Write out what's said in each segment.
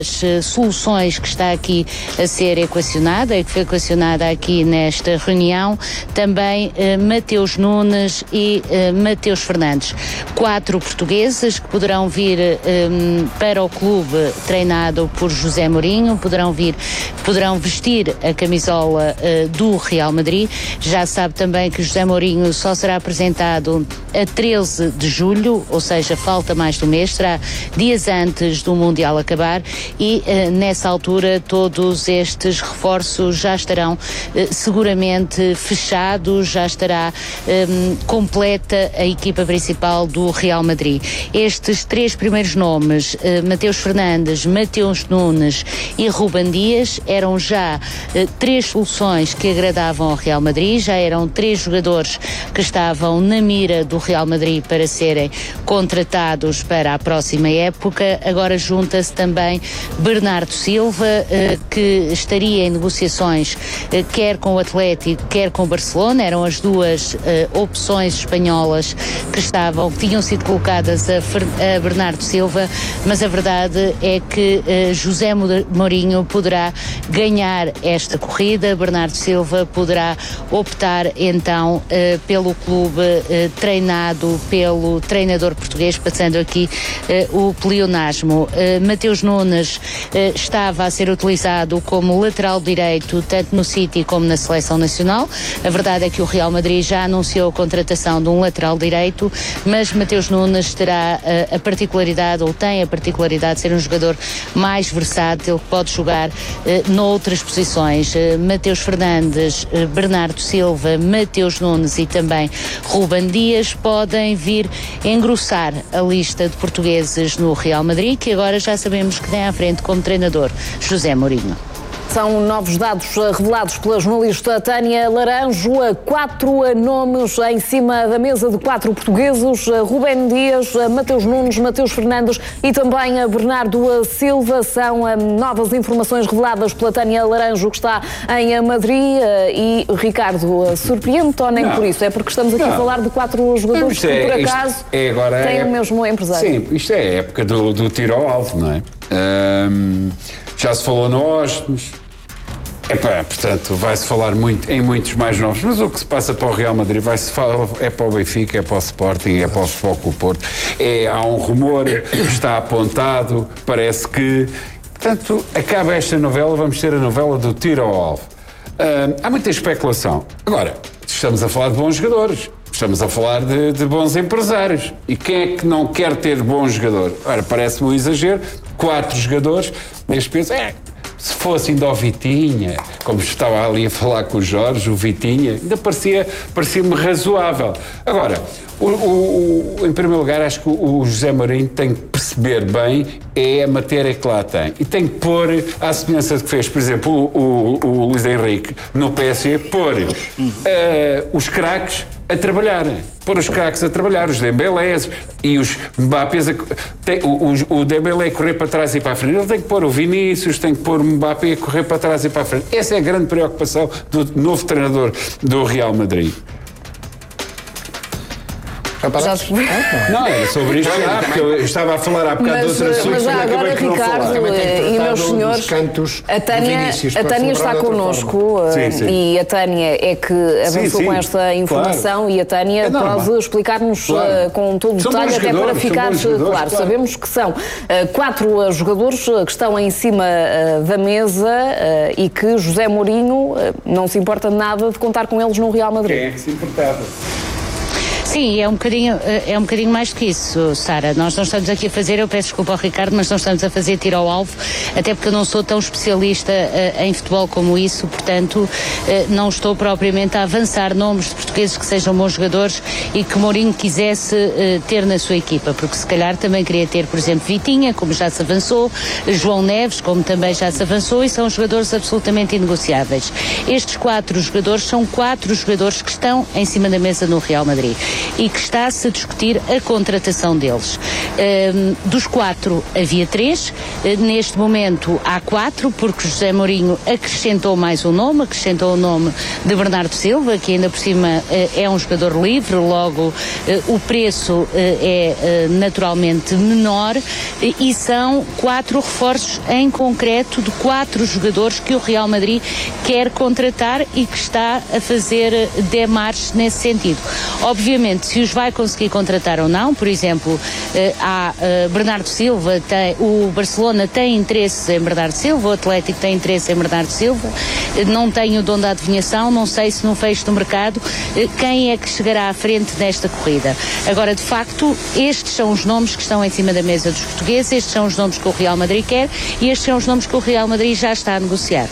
soluções que está aqui a ser equacionada e que foi equacionada aqui nesta reunião, também Mateus Nunes e Mateus Fernandes. 4 portugueses que poderão vir para o clube treinado por José Mourinho, poderão vestir a camisola do Real Madrid. Já sabe também que José Mourinho só será apresentado a 13 de julho, ou seja, falta mais de um mês, será dias antes do Mundial acabar. E nessa altura todos estes reforços já estarão seguramente fechados, já estará completa a equipa principal do Real Madrid. Estes 3 primeiros nomes, Mateus Fernandes, Mateus Nunes e Ruben Dias, eram já 3 soluções que agradavam ao Real Madrid, já eram 3 jogadores que estavam na mira do Real Madrid para serem contratados para a próxima época. Agora junta-se também Bernardo Silva, que estaria em negociações quer com o Atlético, quer com o Barcelona. Eram as 2 opções espanholas que tinham sido colocadas a Bernardo Silva, mas a verdade é que José Mourinho poderá ganhar esta corrida. Bernardo Silva poderá optar então pelo clube treinado pelo treinador português, passando aqui o pleonasmo. Mateus Nunes estava a ser utilizado como lateral direito tanto no City como na seleção nacional. A verdade é que o Real Madrid já anunciou a contratação de um lateral direito, mas Mateus Nunes terá a particularidade, ou tem a particularidade, de ser um jogador mais versátil, que pode jogar noutras posições. Mateus Fernandes, Bernardo Silva, Mateus Nunes e também Ruben Dias podem vir engrossar a lista de portugueses no Real Madrid, que agora já sabemos que tem à frente como treinador José Mourinho. São novos dados revelados pela jornalista Tânia Laranjo. 4 nomes em cima da mesa de 4 portugueses: Ruben Dias, Mateus Nunes, Mateus Fernandes e também Bernardo Silva. São novas informações reveladas pela Tânia Laranjo, que está em Madrid. E Ricardo, surpreende-te ou nem por isso? É porque estamos aqui a falar de 4 jogadores que por acaso têm o mesmo empresário. Sim, isto é a época do tiro ao alvo, não é? Já se falou no Osmos. Portanto, vai-se falar muito em muitos mais novos, mas o que se passa para o Real Madrid vai-se falar, é para o Benfica, é para o Sporting, é para o Futebol Clube do Porto. Há um rumor, está apontado, parece que... Portanto, acaba esta novela, vamos ter a novela do tiro ao alvo. Há muita especulação. Agora, estamos a falar de bons jogadores. Estamos a falar de bons empresários. E quem é que não quer ter bom jogador? Ora, parece-me um exagero. 4 jogadores, neste peso, se fosse ainda o Vitinha, como estava ali a falar com o Jorge, o Vitinha, ainda parecia-me razoável. Agora, em primeiro lugar, acho que o José Mourinho tem que perceber bem a matéria que lá tem. E tem que pôr, à semelhança de que fez, por exemplo, o Luís Henrique no PSG, pôr os craques a trabalhar. Pôr os craques a trabalhar, os Dembélés e os Mbappés. O Dembélé a correr para trás e para a frente. Ele tem que pôr o Vinícius, tem que pôr o Mbappé a correr para trás e para a frente. Essa é a grande preocupação do novo treinador do Real Madrid. Não, era sobre isto porque eu estava a falar há bocado de outras assuntos. Mas já agora, Ricardo e meus senhores, a Tânia está connosco e a Tânia é que avançou com esta informação, e a Tânia pode explicar-nos com todo o detalhe, até para ficar claro. Sabemos que são 4 jogadores que estão em cima da mesa e que José Mourinho não se importa nada de contar com eles no Real Madrid. Quem é que se importava? Sim, é um bocadinho mais do que isso, Sara. Nós não estamos aqui a fazer, eu peço desculpa ao Ricardo, mas não estamos a fazer tiro ao alvo, até porque eu não sou tão especialista em futebol como isso, portanto, não estou propriamente a avançar nomes de portugueses que sejam bons jogadores e que Mourinho quisesse ter na sua equipa, porque se calhar também queria ter, por exemplo, Vitinha, como já se avançou, João Neves, como também já se avançou, e são jogadores absolutamente inegociáveis. Estes 4 jogadores são 4 jogadores que estão em cima da mesa no Real Madrid. e que está-se a discutir a contratação deles. Dos 4 havia 3, neste momento há 4, porque José Mourinho acrescentou mais um nome, acrescentou o nome de Bernardo Silva, que ainda por cima é um jogador livre, logo o preço é naturalmente menor, e são 4 reforços em concreto de 4 jogadores que o Real Madrid quer contratar e que está a fazer démarches nesse sentido. Obviamente, se os vai conseguir contratar ou não, por exemplo, Bernardo Silva, o Barcelona tem interesse em Bernardo Silva, o Atlético tem interesse em Bernardo Silva, não tenho o dom da adivinhação, não sei se no fecho do mercado quem é que chegará à frente desta corrida. Agora, de facto, estes são os nomes que estão em cima da mesa dos portugueses, estes são os nomes que o Real Madrid quer e estes são os nomes que o Real Madrid já está a negociar.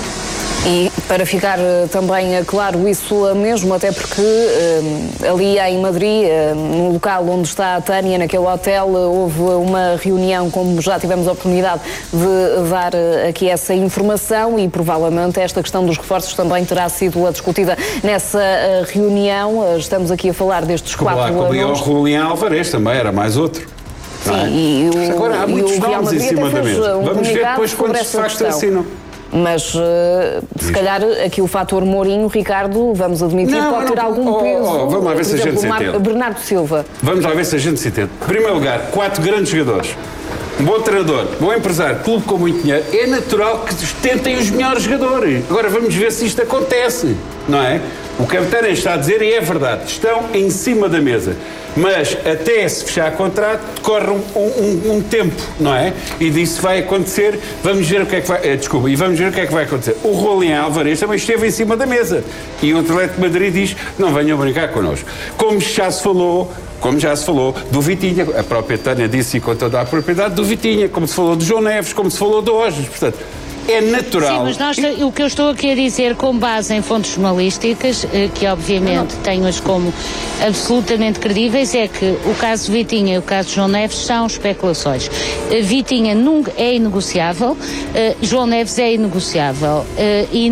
E para ficar também claro isso mesmo, até porque ali em Madrid, no local onde está a Tânia, naquele hotel, houve uma reunião, como já tivemos a oportunidade de dar aqui essa informação, e provavelmente esta questão dos reforços também terá sido discutida nessa reunião. Estamos aqui a falar destes 4 nomes. O Julián Álvarez também era mais outro. Sim, agora há muitos nomes em cima da mesa. Vamos ver depois quantos de facto assinam. Mas se calhar aqui o fator Mourinho, Ricardo, vamos admitir, pode ter algum peso. Vamos lá ver se a gente se entende. Bernardo Silva. Vamos lá ver se a gente se entende. Em primeiro lugar, 4 grandes jogadores. Um bom treinador, bom empresário, clube com muito dinheiro. É natural que tentem os melhores jogadores. Agora vamos ver se isto acontece, não é? O que a Tânia está a dizer, e é verdade, estão em cima da mesa. Mas até se fechar contrato, decorre um tempo, não é? E disso vai acontecer, vamos ver o que é que vai... e vamos ver o que é que vai acontecer. O Julián Álvarez também esteve em cima da mesa. E o Atlético de Madrid diz, não venham brincar connosco. Como já se falou do Vitinha, a própria Tânia disse, e com toda a propriedade, do Vitinha, como se falou do João Neves, como se falou de hoje, portanto... É natural. Sim, mas o que eu estou aqui a dizer com base em fontes jornalísticas, que obviamente tenho-as como absolutamente credíveis, é que o caso de Vitinha e o caso de João Neves são especulações. Vitinha é inegociável, João Neves é inegociável e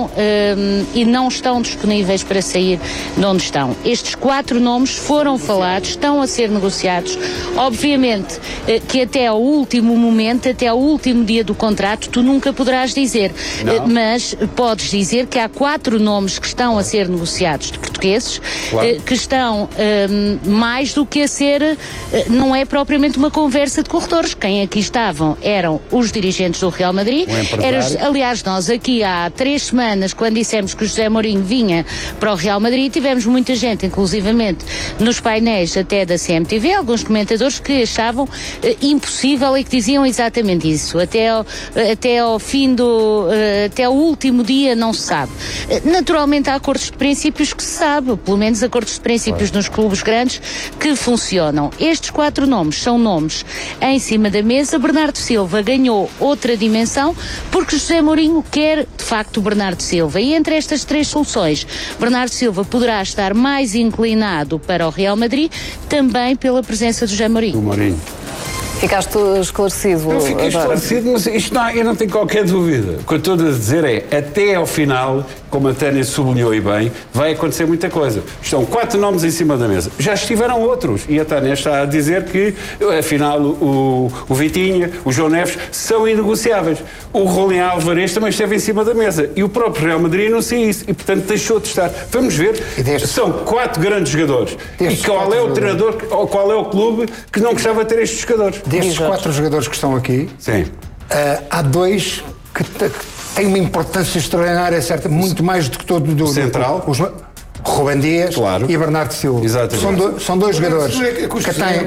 não estão disponíveis para sair de onde estão. Estes 4 nomes foram falados, estão a ser negociados. Obviamente que até ao último momento, até ao último dia do contrato, tu nunca poderás dizer, mas podes dizer que há 4 nomes que estão a ser negociados de portugueses, claro, que estão mais do que a ser, não é propriamente uma conversa de corredores. Quem aqui estavam eram os dirigentes do Real Madrid. Aliás, nós aqui há 3 semanas, quando dissemos que o José Mourinho vinha para o Real Madrid, tivemos muita gente, inclusivamente nos painéis até da CMTV, alguns comentadores que achavam impossível e que diziam exatamente isso. Até ao fim até o último dia não se sabe. Naturalmente há acordos de princípios que se sabe, pelo menos acordos de princípios nos clubes grandes que funcionam. Estes 4 nomes são nomes em cima da mesa. Bernardo Silva ganhou outra dimensão porque José Mourinho quer de facto o Bernardo Silva, e entre estas 3 soluções, Bernardo Silva poderá estar mais inclinado para o Real Madrid, também pela presença do José Mourinho. Ficaste esclarecido? Eu fiquei esclarecido, mas isto eu não tenho qualquer dúvida. O que eu estou a dizer é, até ao final, como a Tânia sublinhou e bem, vai acontecer muita coisa. Estão 4 nomes em cima da mesa. Já estiveram outros. E a Tânia está a dizer que, afinal, o Vitinha, o João Neves, são inegociáveis. O Julián Álvarez também esteve em cima da mesa. E o próprio Real Madrid anuncia isso. E, portanto, deixou de estar. Vamos ver. São 4 grandes jogadores. E qual é o treinador, ou qual é o clube que não gostava de ter estes jogadores? Destes 4 jogadores que estão aqui, sim, há 2 que têm uma importância extraordinária, certa, muito mais do que todo o central. Rubén Dias, claro, e Bernardo Silva. Exatamente. São 2 jogadores que têm...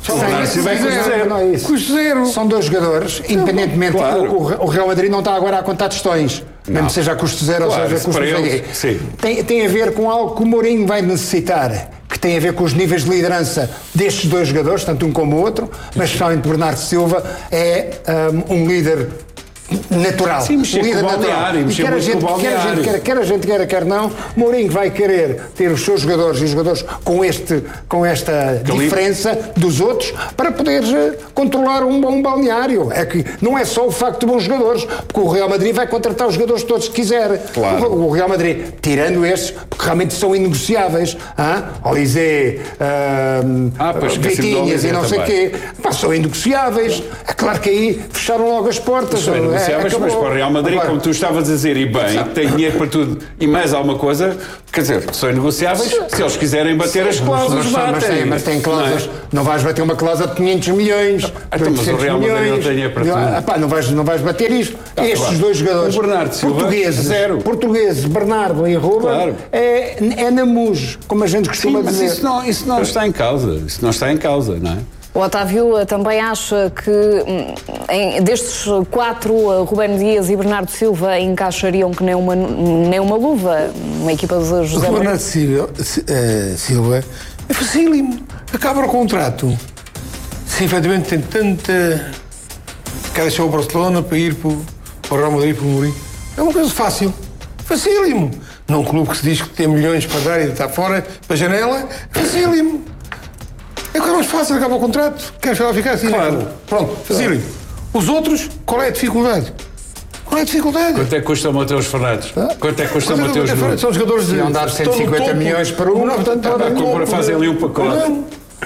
Custo zero. São 2 jogadores, independentemente, claro, o Real Madrid não está agora a contar tostões, mesmo seja a custo zero, claro, ou seja a custo zero. Tem a ver com algo que o Mourinho vai necessitar, que tem a ver com os níveis de liderança destes 2 jogadores, tanto um como o outro, mas especialmente Bernardo Silva é um líder natural. Sim, mexer com o balneário. Quer a gente queira, quer não, Mourinho vai querer ter os seus jogadores e os jogadores com esta diferença dos outros para poder controlar um bom balneário. É que não é só o facto de bons jogadores, porque o Real Madrid vai contratar os jogadores todos que quiser. Claro. O Real Madrid, tirando estes, porque realmente são inegociáveis, Olizé, Vitinhas e não sei o quê, são inegociáveis. É claro que aí fecharam logo as portas. São inegociáveis, mas para o Real Madrid, agora, como tu estavas a dizer, e bem, tem dinheiro para tudo e mais alguma coisa, quer dizer, são negociáveis, se eles quiserem bater as cláusulas, batem. Mas tem cláusulas, não vais bater uma cláusula de 500 milhões, mas o Real Madrid não tem dinheiro para tudo. Não vais bater isto. Estes dois jogadores portugueses, Bernardo e Ruben, é na muge, como a gente costuma dizer. Mas isso não está em causa, não é? O Otávio também acha que destes 4, Rubén Dias e Bernardo Silva encaixariam que nem uma luva uma equipa de José Mourinho? Bernardo Silva é facílimo. Acaba o contrato. Se efetivamente tem tanta... Quer deixar o Barcelona para ir para o Real Madrid, para o Mourinho. É uma coisa fácil. Facílimo. Num clube que se diz que tem milhões para dar e está fora, para a janela, facílimo. É coisa mais fácil, acaba o contrato. Queres ficar assim? Claro. Pronto, facílimo. Os outros, qual é a dificuldade? Qual é a dificuldade? Quanto é que custa o Mateus Fernandes? Quanto é que custa o Mateus Nunes? São jogadores de... Iam dar 150 milhões para um. Portanto, fazem ali um pacote.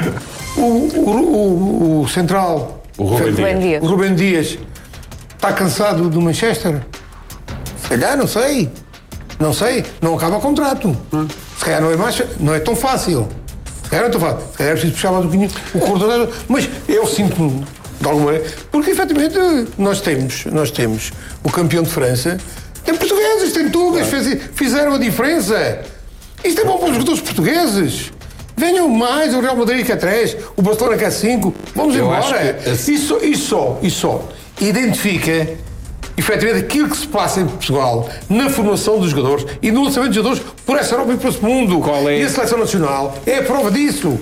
O central... O Rubén Dias está cansado do Manchester? Se calhar, não sei. Não acaba o contrato. Se calhar não é tão fácil. Se calhar é preciso puxar mais um bocadinho o coordenador. Mas eu sinto-me de alguma maneira, porque efetivamente nós temos o campeão de França, tem portugueses, tem tugas, fizeram a diferença. Isto é bom para os jogadores portugueses. Venham mais, o Real Madrid quer 3, o Barcelona quer 5, vamos embora. E só identifica efetivamente aquilo que se passa em Portugal na formação dos jogadores e no lançamento dos jogadores por essa Europa e por esse mundo. E a Seleção Nacional é a prova disso.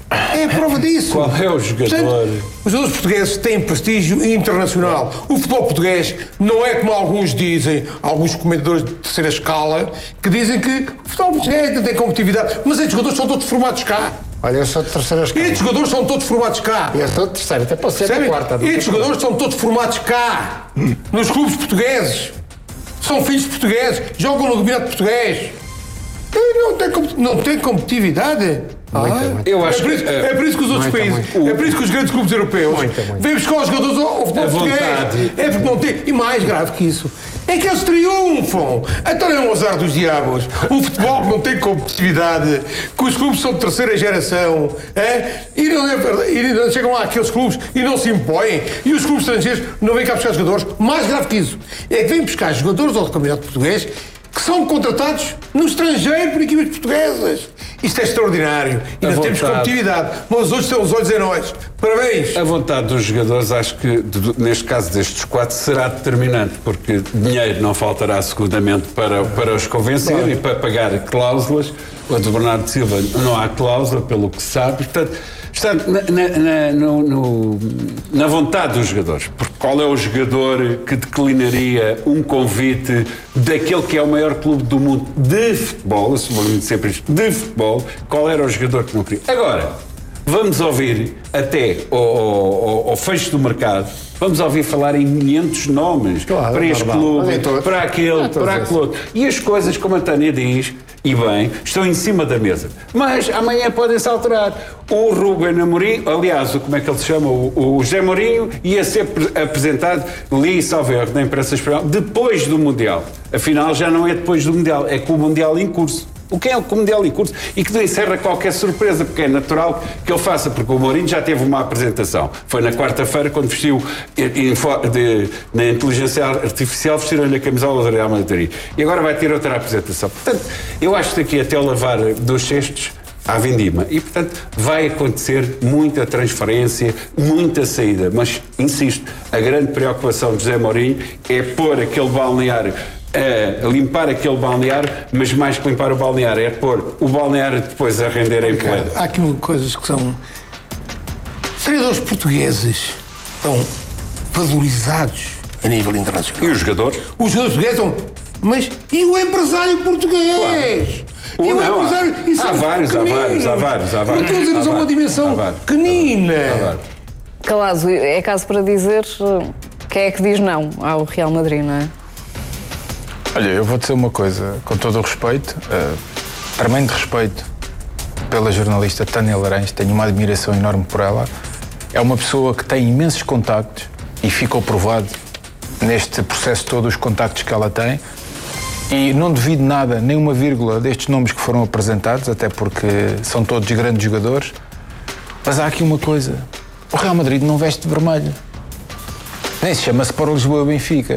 Qual é o jogador? Portanto, os jogadores portugueses têm prestígio internacional. O futebol português não é como alguns dizem, alguns comentadores de terceira escala, que dizem que o futebol português não tem competitividade, mas estes jogadores são todos formados cá. Olha, eu sou de terceira escala. Estes jogadores são todos formados cá. Eu sou de terceira, até posso ser de quarta. Estes jogadores são todos formados cá, nos clubes portugueses. São filhos de portugueses, jogam no campeonato português. E não tem competitividade. Eu acho é por isso que os outros países, é por isso que os grandes clubes europeus vêm buscar os jogadores ao futebol português. É porque não tem. E mais grave que isso, é que eles triunfam. Então é um azar dos diabos. O futebol não tem competitividade, que os clubes são de terceira geração, e não chegam lá aqueles clubes e não se impõem. E os clubes estrangeiros não vêm cá buscar jogadores. Mais grave que isso, é que vêm buscar jogadores ao campeonato português que são contratados no estrangeiro por equipas portuguesas. Isto é extraordinário. E nós temos competitividade. Mas os outros têm os olhos em nós. Parabéns. A vontade dos jogadores, acho que, neste caso destes 4, será determinante, porque dinheiro não faltará seguramente para os convencer e para pagar cláusulas. O de Bernardo Silva não há cláusula, pelo que se sabe. Portanto, está na vontade dos jogadores. Porque qual é o jogador que declinaria um convite daquele que é o maior clube do mundo de futebol? Eu sublinho sempre isto, de futebol. Qual era o jogador que não queria? Agora, vamos ouvir até ao fecho do mercado, vamos ouvir falar em 500 nomes para este clube, para aquele outro. E as coisas, como a Tânia diz, e bem, estão em cima da mesa. Mas amanhã podem-se alterar. O Rubén Amorim, aliás, como é que ele se chama? O José Mourinho ia ser apresentado, li, salvo erro, na imprensa espanhola, depois do Mundial. Afinal, já não é depois do Mundial, é com o Mundial em curso. O que é o Mundial em curso? E que não encerra qualquer surpresa, porque é natural que ele faça, porque o Mourinho já teve uma apresentação. Foi na quarta-feira, quando vestiu na inteligência artificial, vestiram-lhe a camisola do Real Madrid. E agora vai ter outra apresentação. Portanto, eu acho que daqui até o lavar dos cestos à vindima. E, portanto, vai acontecer muita transferência, muita saída. Mas, insisto, a grande preocupação de José Mourinho é pôr aquele balneário, limpar aquele balneário, mas mais que limpar o balneário, é pôr o balneário depois a render em pleno. Há aqui coisas que são... Treinadores portugueses estão valorizados a nível internacional. E os jogadores? Os jogadores portugueses são... Mas e o empresário português? Claro. E o empresário... Há vários. Não estou a dizer só uma dimensão pequenina. Calazo, é caso para dizer quem é que diz não ao Real Madrid, não é? Olha, eu vou dizer uma coisa, com todo o respeito, tremendo respeito pela jornalista Tânia Laranjo, tenho uma admiração enorme por ela. É uma pessoa que tem imensos contactos e ficou provado neste processo todo os contactos que ela tem. E não devido nada, nem uma vírgula destes nomes que foram apresentados, até porque são todos grandes jogadores. Mas há aqui uma coisa, o Real Madrid não veste de vermelho. Nem se chama Sport Lisboa Benfica.